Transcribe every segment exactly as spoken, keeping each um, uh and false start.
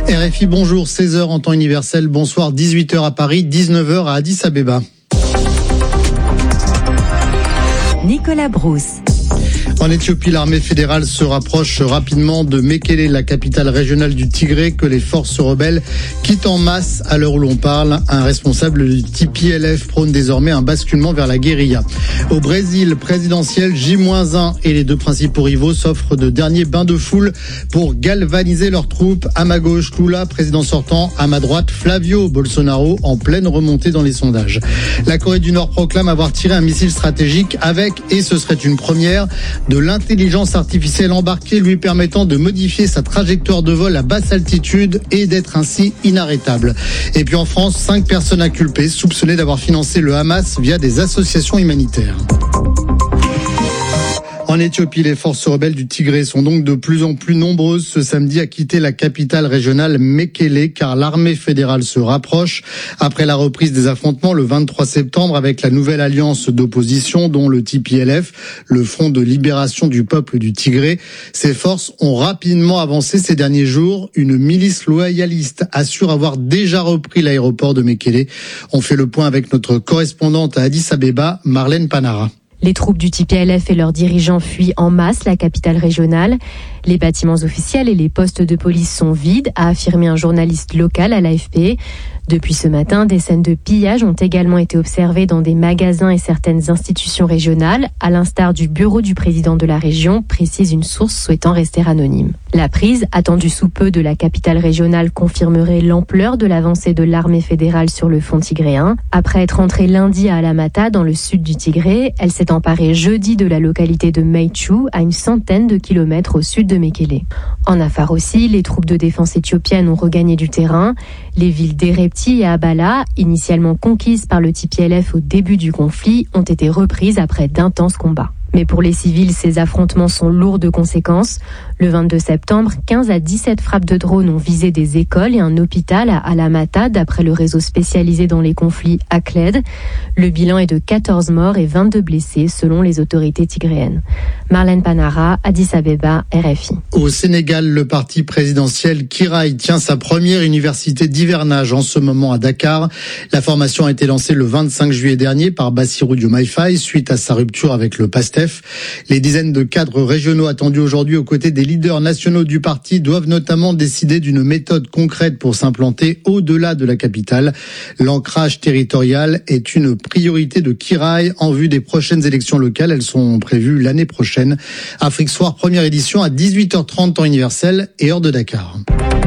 R F I, bonjour, seize heures en temps universel, bonsoir, dix-huit heures à Paris, dix-neuf heures à Addis Abeba. Nicolas Brousse. En Éthiopie, l'armée fédérale se rapproche rapidement de Mekele, la capitale régionale du Tigré, que les forces rebelles quittent en masse à l'heure où l'on parle. Un responsable du T P L F prône désormais un basculement vers la guérilla. Au Brésil, présidentiel J un et les deux principaux rivaux s'offrent de derniers bains de foule pour galvaniser leurs troupes. À ma gauche, Lula, président sortant. À ma droite, Flavio Bolsonaro, en pleine remontée dans les sondages. La Corée du Nord proclame avoir tiré un missile stratégique avec, et ce serait une première, de l'intelligence artificielle embarquée lui permettant de modifier sa trajectoire de vol à basse altitude et d'être ainsi inarrêtable. Et puis en France, cinq personnes inculpées soupçonnées d'avoir financé le Hamas via des associations humanitaires. En Éthiopie, les forces rebelles du Tigré sont donc de plus en plus nombreuses ce samedi à quitter la capitale régionale Mekele, car l'armée fédérale se rapproche. Après la reprise des affrontements le vingt-trois septembre avec la nouvelle alliance d'opposition dont le T P L F, le Front de libération du peuple du Tigré, ces forces ont rapidement avancé ces derniers jours. Une milice loyaliste assure avoir déjà repris l'aéroport de Mekele. On fait le point avec notre correspondante à Addis Abeba, Marlène Panara. Les troupes du T P L F et leurs dirigeants fuient en masse la capitale régionale. Les bâtiments officiels et les postes de police sont vides, a affirmé un journaliste local à l'A F P. Depuis ce matin, des scènes de pillage ont également été observées dans des magasins et certaines institutions régionales, à l'instar du bureau du président de la région, précise une source souhaitant rester anonyme. La prise, attendue sous peu de la capitale régionale, confirmerait l'ampleur de l'avancée de l'armée fédérale sur le front tigréen. Après être entrée lundi à Alamata, dans le sud du Tigré, elle s'est emparée jeudi de la localité de Meichu, à une centaine de kilomètres au sud de Mekele. En Afar aussi, les troupes de défense éthiopiennes ont regagné du terrain. Les villes d'Erepti et Abala, initialement conquises par le T P L F au début du conflit, ont été reprises après d'intenses combats. Mais pour les civils, ces affrontements sont lourds de conséquences. Le vingt-deux septembre, quinze à dix-sept frappes de drones ont visé des écoles et un hôpital à Alamata, d'après le réseau spécialisé dans les conflits Akled. Le bilan est de quatorze morts et vingt-deux blessés, selon les autorités tigréennes. Marlène Panara, Addis Abeba, R F I. Au Sénégal, le parti présidentiel Kiraï tient sa première université d'hivernage en ce moment à Dakar. La formation a été lancée le vingt-cinq juillet dernier par Bassirou Diomaye Faye suite à sa rupture avec le PASTEF. Les dizaines de cadres régionaux attendus aujourd'hui aux côtés des leaders nationaux du parti doivent notamment décider d'une méthode concrète pour s'implanter au-delà de la capitale. L'ancrage territorial est une priorité de Kiraï en vue des prochaines élections locales. Elles sont prévues l'année prochaine. Afrique Soir, première édition à dix-huit heures trente temps universel et heure de Dakar.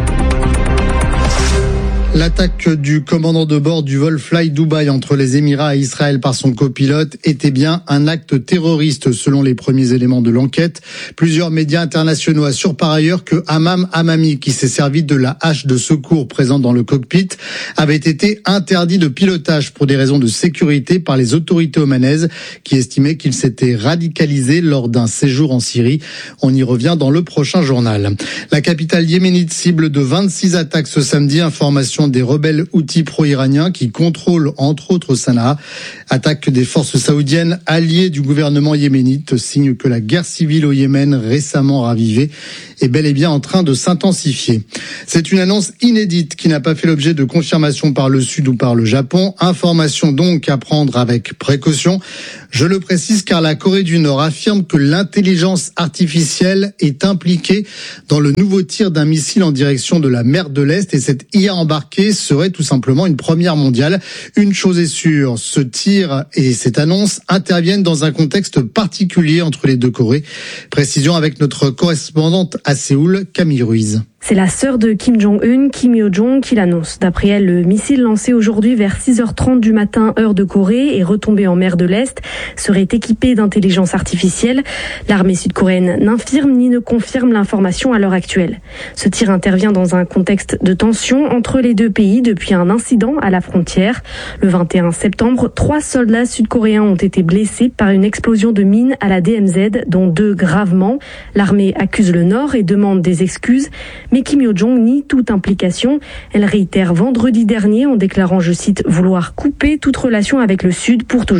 L'attaque du commandant de bord du vol Fly Dubai entre les Émirats et Israël par son copilote était bien un acte terroriste selon les premiers éléments de l'enquête. Plusieurs médias internationaux assurent par ailleurs que Hammam Hamami, qui s'est servi de la hache de secours présente dans le cockpit, avait été interdit de pilotage pour des raisons de sécurité par les autorités omanaises qui estimaient qu'il s'était radicalisé lors d'un séjour en Syrie. On y revient dans le prochain journal. La capitale yéménite cible de vingt-six attaques ce samedi, information des rebelles houthis pro-iraniens qui contrôlent entre autres Sanaa. Attaque des forces saoudiennes alliées du gouvernement yéménite, signe que la guerre civile au Yémen, récemment ravivée, est bel et bien en train de s'intensifier. C'est une annonce inédite qui n'a pas fait l'objet de confirmation par le Sud ou par le Japon. Information donc à prendre avec précaution. Je le précise car la Corée du Nord affirme que l'intelligence artificielle est impliquée dans le nouveau tir d'un missile en direction de la mer de l'Est et cet I A embarqué serait tout simplement une première mondiale. Une chose est sûre, ce tir et cette annonce interviennent dans un contexte particulier entre les deux Corées. Précision avec notre correspondante à Séoul, Camille Ruiz. C'est la sœur de Kim Jong-un, Kim Yo-jong, qui l'annonce. D'après elle, le missile lancé aujourd'hui vers six heures trente du matin, heure de Corée, et retombé en mer de l'Est, serait équipé d'intelligence artificielle. L'armée sud-coréenne n'infirme ni ne confirme l'information à l'heure actuelle. Ce tir intervient dans un contexte de tension entre les deux pays depuis un incident à la frontière. Le vingt et un septembre, trois soldats sud-coréens ont été blessés par une explosion de mine à la D M Z, dont deux gravement. L'armée accuse le Nord et demande des excuses. Mais Kim Yo-jong nie toute implication. Elle réitère vendredi dernier en déclarant, je cite, vouloir couper toute relation avec le Sud pour toujours.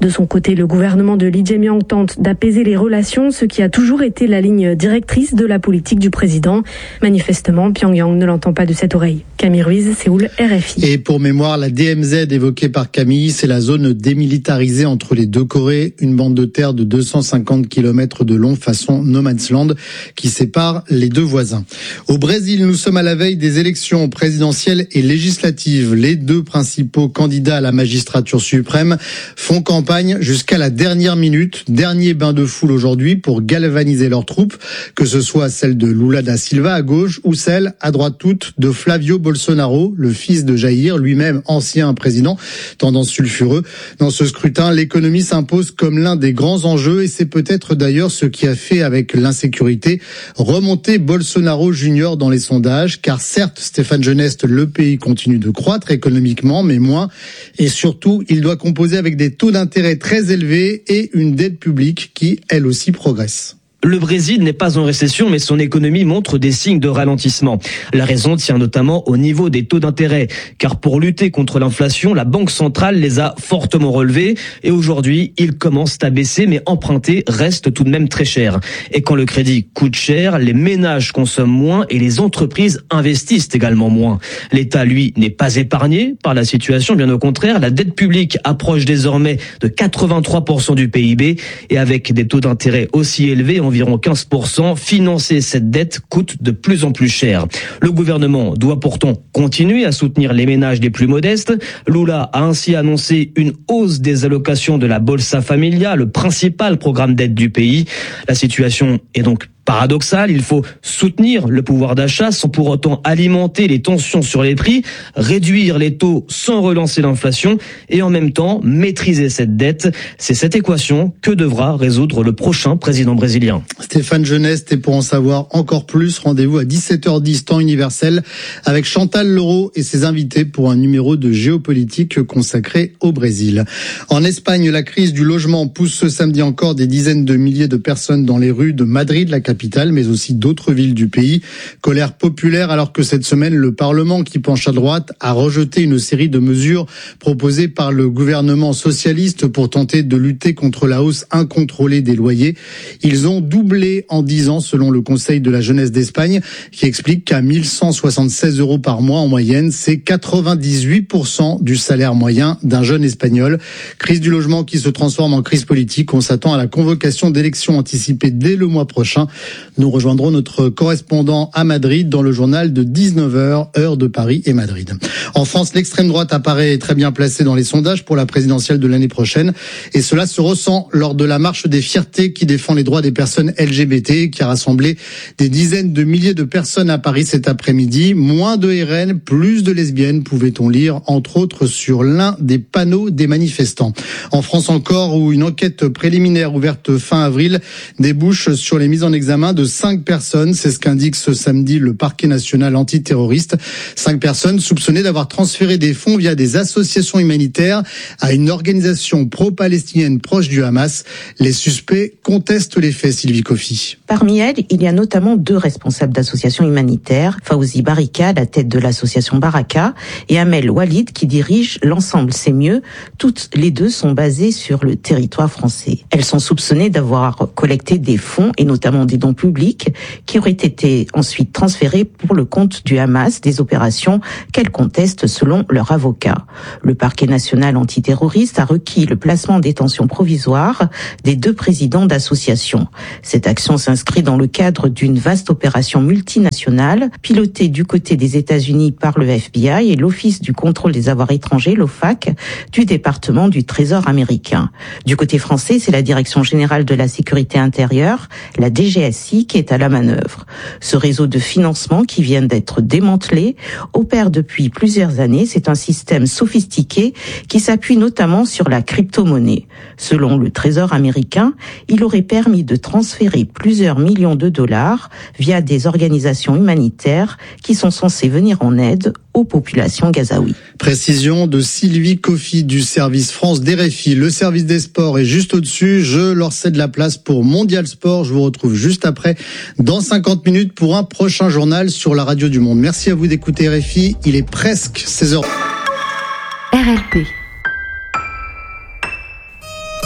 De son côté, le gouvernement de Lee Jae-myung tente d'apaiser les relations, ce qui a toujours été la ligne directrice de la politique du président. Manifestement, Pyongyang ne l'entend pas de cette oreille. Camille Ruiz, Séoul, R F I. Et pour mémoire, la D M Z évoquée par Camille, c'est la zone démilitarisée entre les deux Corées, une bande de terre de deux cent cinquante kilomètres de long façon no man's land qui sépare les deux voisins. Au Brésil, nous sommes à la veille des élections présidentielles et législatives. Les deux principaux candidats à la magistrature suprême font campagne jusqu'à la dernière minute. Dernier bain de foule aujourd'hui pour galvaniser leurs troupes, que ce soit celle de Lula da Silva à gauche ou celle à droite toute de Flavio Bolsonaro, le fils de Jair, lui-même ancien président, tendance sulfureux. Dans ce scrutin, l'économie s'impose comme l'un des grands enjeux et c'est peut-être d'ailleurs ce qui a fait avec l'insécurité remonter Bolsonaro Junior dans les sondages, car certes, Stéphane Geneste, le pays continue de croître économiquement, mais moins. Et surtout, il doit composer avec des taux d'intérêt très élevés et une dette publique qui, elle aussi, progresse. Le Brésil n'est pas en récession, mais son économie montre des signes de ralentissement. La raison tient notamment au niveau des taux d'intérêt, car pour lutter contre l'inflation, la Banque centrale les a fortement relevés et aujourd'hui, ils commencent à baisser, mais emprunter reste tout de même très cher. Et quand le crédit coûte cher, les ménages consomment moins et les entreprises investissent également moins. L'État, lui, n'est pas épargné par la situation, bien au contraire, la dette publique approche désormais de quatre-vingt-trois pour cent du P I B et avec des taux d'intérêt aussi élevés, on environ quinze pour cent, financer cette dette coûte de plus en plus cher. Le gouvernement doit pourtant continuer à soutenir les ménages les plus modestes. Lula a ainsi annoncé une hausse des allocations de la Bolsa Familia, le principal programme d'aide du pays. La situation est donc paradoxal, il faut soutenir le pouvoir d'achat sans pour autant alimenter les tensions sur les prix, réduire les taux sans relancer l'inflation et en même temps maîtriser cette dette. C'est cette équation que devra résoudre le prochain président brésilien. Stéphane Geneste, et pour en savoir encore plus, rendez-vous à dix-sept heures dix temps universel avec Chantal Leroux et ses invités pour un numéro de géopolitique consacré au Brésil. En Espagne, la crise du logement pousse ce samedi encore des dizaines de milliers de personnes dans les rues de Madrid, la capitale, mais aussi d'autres villes du pays. Colère populaire alors que cette semaine, le Parlement, qui penche à droite, a rejeté une série de mesures proposées par le gouvernement socialiste pour tenter de lutter contre la hausse incontrôlée des loyers. Ils ont doublé en dix ans, selon le Conseil de la jeunesse d'Espagne, qui explique qu'à mille cent soixante-seize euros par mois en moyenne, c'est quatre-vingt-dix-huit pour cent du salaire moyen d'un jeune espagnol. Crise du logement qui se transforme en crise politique. On s'attend à la convocation d'élections anticipées dès le mois prochain. Nous rejoindrons notre correspondant à Madrid dans le journal de dix-neuf heures, heure de Paris et Madrid. En France, l'extrême droite apparaît très bien placée dans les sondages pour la présidentielle de l'année prochaine. Et cela se ressent lors de la marche des fiertés qui défend les droits des personnes L G B T, qui a rassemblé des dizaines de milliers de personnes à Paris cet après-midi. Moins de R N, plus de lesbiennes, pouvait-on lire, entre autres sur l'un des panneaux des manifestants. En France encore, où une enquête préliminaire ouverte fin avril débouche sur les mises en examen de cinq personnes. C'est ce qu'indique ce samedi le parquet national antiterroriste. Cinq personnes soupçonnées d'avoir transféré des fonds via des associations humanitaires à une organisation pro-palestinienne proche du Hamas. Les suspects contestent les faits, Sylvie Coffy. Parmi elles, il y a notamment deux responsables d'associations humanitaires, Fawzi Barika, la tête de l'association Baraka, et Amel Walid, qui dirige l'ensemble C'est Mieux. Toutes les deux sont basées sur le territoire français. Elles sont soupçonnées d'avoir collecté des fonds, et notamment des dons publics, qui auraient été ensuite transférés pour le compte du Hamas, des opérations qu'elles contestent selon leur avocat. Le parquet national antiterroriste a requis le placement en détention provisoire des deux présidents d'associations. Cette action s'inscrit dans le cadre d'une vaste opération multinationale pilotée du côté des États-Unis par le F B I et l'Office du contrôle des avoirs étrangers, l'O F A C, du département du Trésor américain. Du côté français, c'est la Direction générale de la sécurité intérieure, la D G S I, qui est à la manœuvre. Ce réseau de financement qui vient d'être démantelé opère depuis plusieurs années. C'est un système sophistiqué qui s'appuie notamment sur la crypto-monnaie. Selon le Trésor américain, il aurait permis de transférer plusieurs millions de dollars via des organisations humanitaires qui sont censées venir en aide aux populations gazaouis. Précision de Sylvie Coffy du service France d'R F I. Le service des sports est juste au-dessus. Je leur cède la place pour Mondial Sport. Je vous retrouve juste après, dans cinquante minutes, pour un prochain journal sur la radio du monde. Merci à vous d'écouter R F I. Il est presque seize heures. R L P.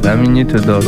La Minute Doc.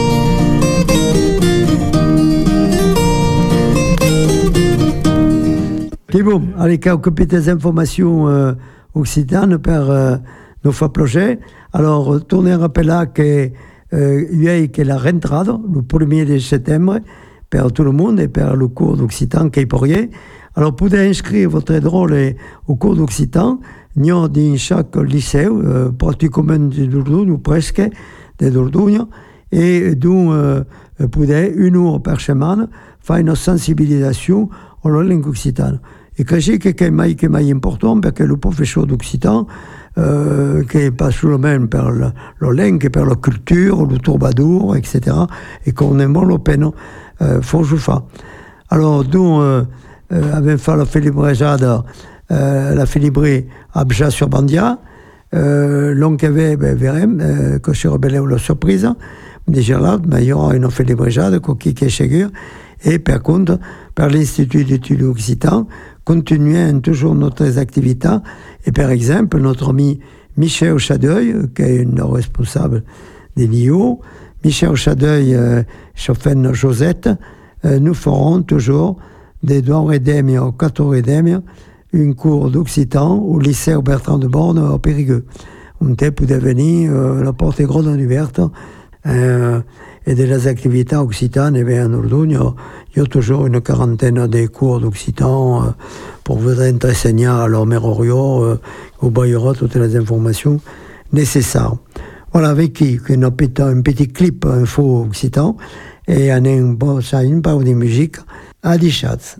Thibaut, allez, quelques petites informations euh, occitanes per euh, nos fa projet. Alors, tournez un rappel là que euh, hier, que la rentrada, le premier de septembre, per tout le monde et per le cours d'occitan qui est pour rien. Alors, vous pouvez inscrire votre drôle au cours d'occitan. Nous avons dans chaque lycée, euh, pratiquement de Dordogne, ou presque de Dordogne, et donc, euh, vous pouvez, une heure par semaine, faire une sensibilisation à la langue occitane. Et que c'est quelque chose qui est important, parce que le professeur d'occitan, euh, qui n'est pas seulement par la, la langue, par la culture, le troubadour, et cetera, et qu'on aime la peine, euh, faut je faire. Alors, nous, euh, euh, avons fait la félibrejada, euh, la félibrée à Bja-sur-Bandia, euh, l'on avait, ben, verrem, euh, que je rebellais la surprise, déjà là, mais il y aura une félibrejada, qui est sûre, et par contre, par l'Institut d'études occitan, continuons toujours notre activité. Et par exemple, notre ami Michel Chadeuil, qui est un responsable des N I O, Michel Chadeuil, euh, chauffeur Josette, euh, nous ferons toujours des deux heures trente ou quatre heures trente une cours d'occitan au lycée Bertrand de Borne à Périgueux. On peut venir, euh, la porte est grande ouverte. Euh, et de les activités occitanes, et bien, en Dordogne, il y a toujours une quarantaine de cours d'occitan euh, pour vous enseigner à leur mémorio, euh, où il y aura toutes les informations nécessaires. Voilà, avec qui, un petit, un petit clip info occitan, et on a une, une part de musique à dix chats.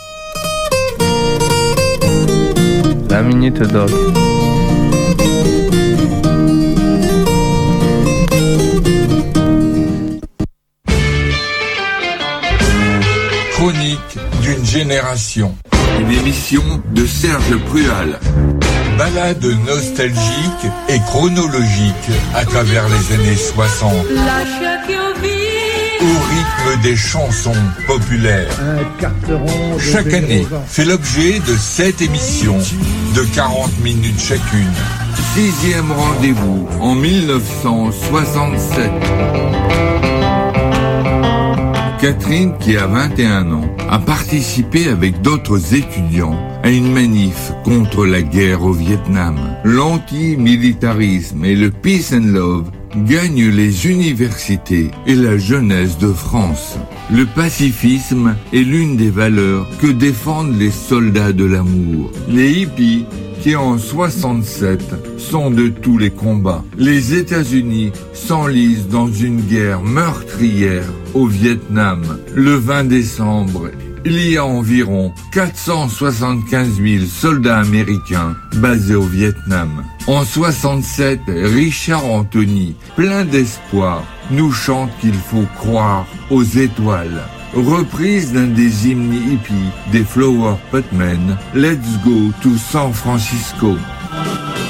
La Minute Doc. Chronique d'une génération. Une émission de Serge Prual. Balade nostalgique et chronologique à travers les années soixante. Au rythme des chansons populaires. Chaque année fait l'objet de sept émissions de quarante minutes chacune. Sixième rendez-vous en mille neuf cent soixante-sept. Catherine, qui a vingt et un ans, a participé avec d'autres étudiants à une manif contre la guerre au Vietnam. L'antimilitarisme et le peace and love gagnent les universités et la jeunesse de France. Le pacifisme est l'une des valeurs que défendent les soldats de l'amour. Les hippies, qui en soixante-sept sont de tous les combats. Les États-Unis s'enlisent dans une guerre meurtrière au Vietnam. Le vingt décembre, il y a environ quatre cent soixante-quinze mille soldats américains basés au Vietnam. En soixante-sept, Richard Anthony, plein d'espoir, nous chante qu'il faut croire aux étoiles. Reprise d'un des hymnes hippies des Flower Pot Men, Let's Go to San Francisco.